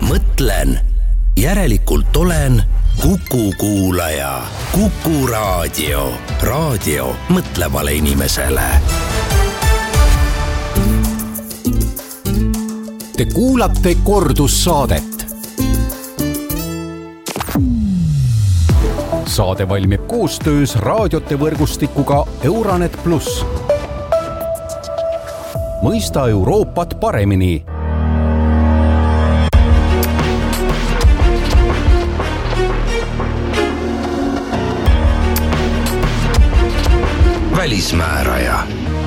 mõtlen, järelikult olen Kuku kuulaja. Kuku raadio. Raadio mõtlevale inimesele. Te kuulate kordussaadet. Saade valmib koostöös raadiote võrgustikuga Euranet Plus. Mõista Euroopat paremini. Välismääraja.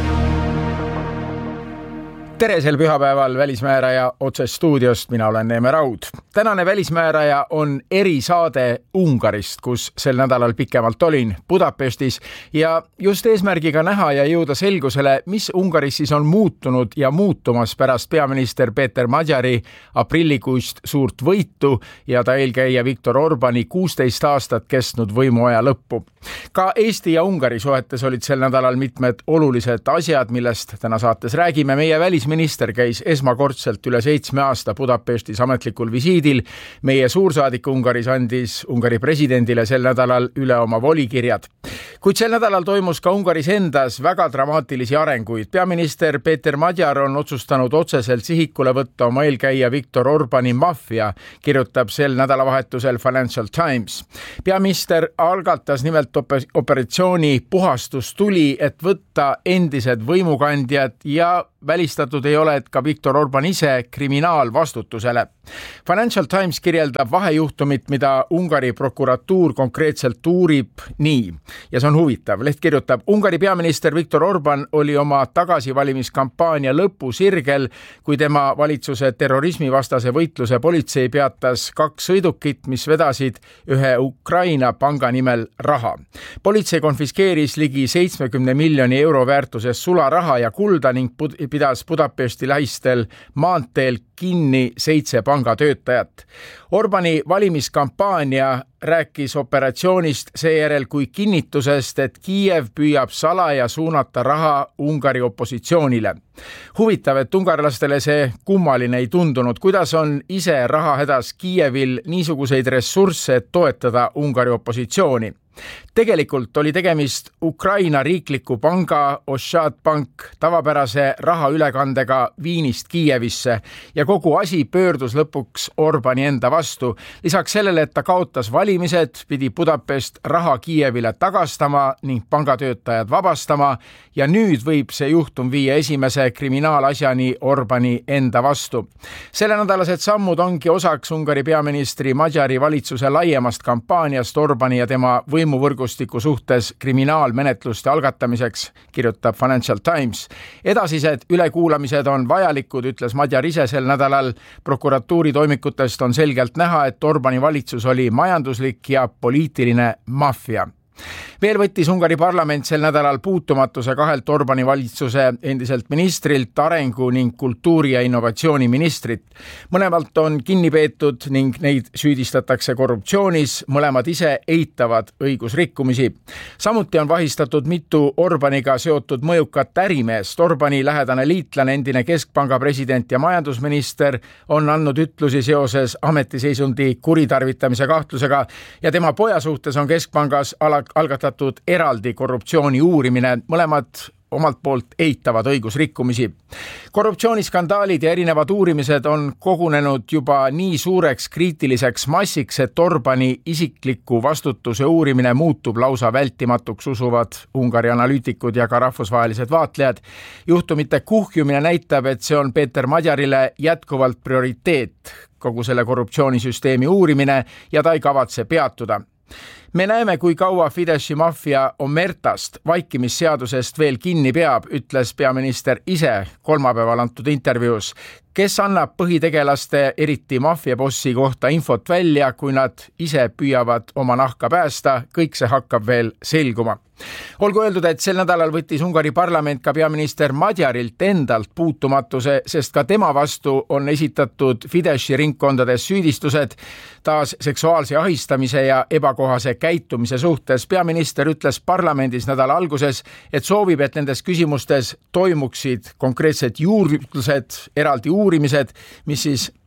Tere sel pühapäeval Välismääraja otse stuudiost, mina olen Neeme Raud. Tänane Välismääraja on erisaade Ungarist, kus sel nädalal pikemalt olin Budapestis ja just eesmärgiga näha ja jõuda selgusele, mis Ungaris siis on muutunud ja muutumas pärast peaminister Péter Magyari aprillikuist suurt võitu ja ta eelkäija Viktor Orbáni 16 aastat kestnud võimuaja lõppu. Ka Eesti ja Ungari suhetes olid sel nädalal mitmed olulised asjad, millest täna saates räägime. Meie välisminister käis esmakordselt üle 7 aasta Budapestis ametlikul visiidil. Meie suursaadik Ungaris andis Ungari presidendile sel nädalal üle oma volikirjad. Kuid sel nädalal toimus ka Ungaris endas väga dramaatilisi arenguid. Peaminister Péter Magyar on otsustanud otseselt sihikule võtta oma eelkäija Viktor Orbáni maffia, kirjutab sel nädalavahetusel Financial Times. Peaminister algatas nimelt operatsiooni Puhastustuli, et võtta endised võimukandjad ja välistatud ei ole, et ka Viktor Orbán ise kriminaalvastutusele. Financial Times kirjeldab vahejuhtumit, mida Ungari prokuratuur konkreetselt uurib nii. Ja see on huvitav. Leht kirjutab, Ungari peaminister Viktor Orbán oli oma tagasivalimiskampaania lõpusirgel, kui tema valitsuse terrorismivastase võitluse politsei peatas 2 sõidukit, mis vedasid ühe Ukraina panga nimel raha. Politsei konfiskeeris ligi 70 miljoni euro väärtuses sularaha ja kulda ning pidas Budapesti lähistel maanteel kinni 7 pangatöötajat. Orbáni valimiskampaania rääkis operatsioonist seejärel kui kinnitusest, et Kiiev püüab salaja suunata raha Ungari opositsioonile. Huvitav, et ungarlastele see kummaline ei tundunud, kuidas on ise rahahädas Kiievil niisuguseid ressursse toetada Ungari opositsiooni. Tegelikult oli tegemist Ukraina riikliku panga Ošad Bank tavapärase raha ülekandega Viinist Kiievisse ja kogu asi pöördus lõpuks Orbáni enda vastu. Lisaks sellele, et ta kaotas valimised, pidi Budapest raha Kiievile tagastama ning pangatöötajad vabastama ja nüüd võib see juhtum viia esimese kriminaalasjani Orbáni enda vastu. Selle nädalased sammud ongi osaks Ungari peaministri Magyari valitsuse laiemast kampaaniast Orbáni ja tema võimuvõrgustiku suhtes kriminaalmenetluste algatamiseks, kirjutab Financial Times. Edasised ülekuulamised on vajalikud, ütles Magyar ise sel nädalal. Prokuratuuri toimikutest on selgelt näha, et Orbáni valitsus oli majanduslik ja poliitiline maffia. Veel võttis Ungari parlament sel nädalal puutumatuse 2 Orbáni valitsuse endiselt ministrilt, arengu ning kultuuri ja innovatsiooni ministrit. Mõlemalt on kinni peetud ning neid süüdistatakse korruptsioonis, mõlemad ise eitavad õigusrikkumisi. Samuti on vahistatud mitu Orbániga seotud mõjukat ärimeest. Orbáni lähedane liitlane, endine keskpanga president ja majandusminister on andnud ütlusi seoses ametiseisundi kuritarvitamise kahtlusega ja tema poja suhtes on keskpangas algatatud eraldi korruptsiooni uurimine. Mõlemad omalt poolt eitavad õigusrikkumisi. Korruptsiooniskandaalid ja erinevad uurimised on kogunenud juba nii suureks kriitiliseks massiks, et Orbáni isikliku vastutuse uurimine muutub lausa vältimatuks, usuvad Ungari analüütikud ja ka rahvusvahelised vaatlejad. Juhtumite kuhjumine näitab, et see on Péter Magyarile jätkuvalt prioriteet, kogu selle korruptsioonisüsteemi uurimine, ja ta ei kavatse peatuda. Me näeme, kui kaua Fideszi maffia omertast vaikimisseadusest veel kinni peab, ütles peaminister ise kolmapäeval antud intervjuus, kes annab põhitegelaste, eriti maffiabossi kohta infot välja, kui nad ise püüavad oma nahka päästa. Kõik see hakkab veel selguma. Olgu öeldud, et sel nädalal võttis Ungari parlament ka peaminister Magyarilt endalt puutumatuse, sest ka tema vastu on esitatud Fideszi ringkondades süüdistused taas seksuaalse ahistamise ja ebakohase käitumise suhtes. Peaminister ütles parlamendis nädala alguses, et soovib, et nendes küsimustes toimuksid konkreetsed juurdlused, eraldi uurimised, mis siis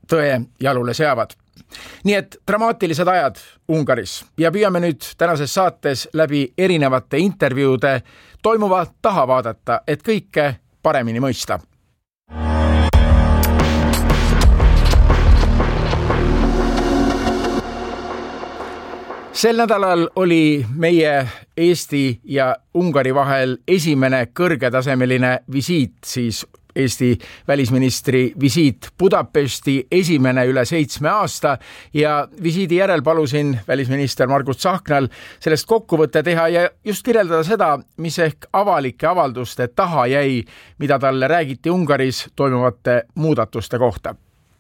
tõe jalule seavad. Nii et dramaatilised ajad Ungaris ja püüame nüüd tänases saates läbi erinevate intervjuude toimuva taha vaadata, et kõike paremini mõista. Sel nädalal oli meie Eesti ja Ungari vahel esimene kõrgetasemeline visiit, siis Eesti välisministri visiit Budapesti, esimene üle 7 aasta ja visiidi järel palusin välisminister Margus Tsahknal sellest kokkuvõtte teha ja just kirjeldada seda, mis ehk avalike avalduste taha jäi, mida talle räägiti Ungaris toimuvate muudatuste kohta.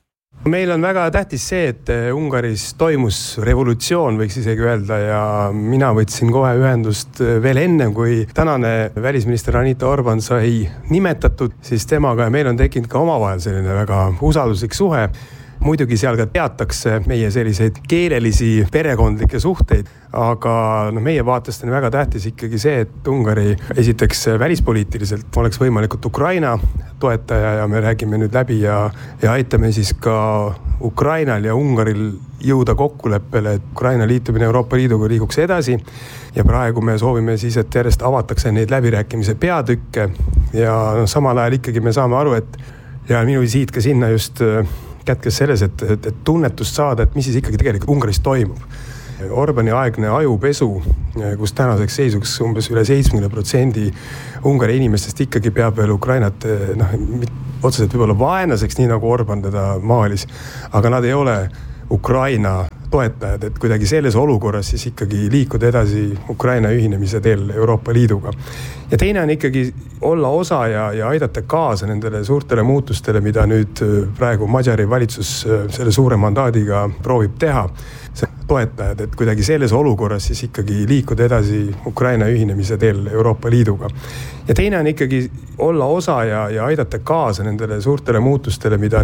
Meil on väga tähtis see, et Ungaris toimus revolutsioon, võiks isegi öelda, ja mina võtsin kohe ühendust veel enne, kui tänane välisminister Anita Orban sai nimetatud, siis temaga ja meil on tekkinud ka omavahel selline väga usalduslik suhe. Muidugi seal ka teatakse meie selliseid keelelisi perekondlikke suhteid, aga meie vaatest on väga tähtis ikkagi see, et Ungari esiteks välispoliitiliselt oleks võimalikult Ukraina toetaja ja me räägime nüüd läbi ja aitame siis ka Ukrainal ja Ungaril jõuda kokkuleppele, et Ukraina liitumine Euroopa Liiduga liiguks edasi ja praegu me soovime siis, et järjest avatakse neid läbirääkimise peatükke ja samal ajal ikkagi me saame aru, et ja minu visiit ka sinna just kätkes selles, et tunnetust saada, et mis siis ikkagi tegelikult Ungaris toimub. Orbani aegne ajupesu, kus tänaseks seisuks umbes üle 70% Ungari inimestest ikkagi peab veel Ukrainat otseselt võib-olla vaenlaseks, nii nagu Orban teda maalis, aga nad ei ole Ukraina toetajad, et kuidagi selles olukorras siis ikkagi liikuda edasi Ukraina ühinemise teel Euroopa Liiduga. Ja teine on ikkagi olla osa ja aidata kaasa nendele suurtele muutustele, mida nüüd praegu Madžari valitsus selle suure mandaadiga proovib teha. Toetajad, et kuidagi selles olukorras siis ikkagi liikuda edasi Ukraina ühinemise teel Euroopa Liiduga. Ja teine on ikkagi olla osa ja aidata kaasa nendele suurtele muutustele, mida